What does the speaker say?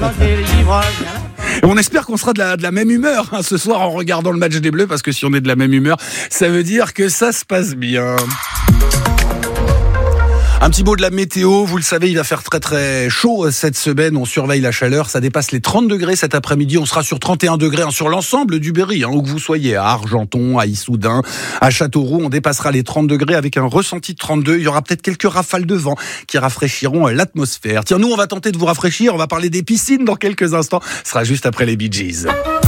On espère qu'on sera de la même humeur ce soir en regardant le match des Bleus, parce que si on est de la même humeur, ça veut dire que ça se passe bien. Un petit mot de la météo, vous le savez, il va faire très très chaud cette semaine, on surveille la chaleur, ça dépasse les 30 degrés cet après-midi, on sera sur 31 degrés sur l'ensemble du Berry, où que vous soyez, à Argenton, à Issoudun, à Châteauroux, on dépassera les 30 degrés avec un ressenti de 32, il y aura peut-être quelques rafales de vent qui rafraîchiront l'atmosphère. Tiens, nous on va tenter de vous rafraîchir, on va parler des piscines dans quelques instants, ce sera juste après les Bee Gees.